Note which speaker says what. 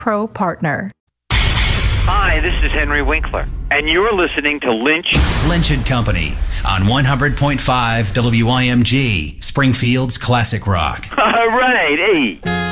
Speaker 1: Pro Partner.
Speaker 2: Hi, this is Henry Winkler, and you're listening to Lynch
Speaker 3: & Company on 100.5 WIMG, Springfield's Classic Rock.
Speaker 2: All right, hey.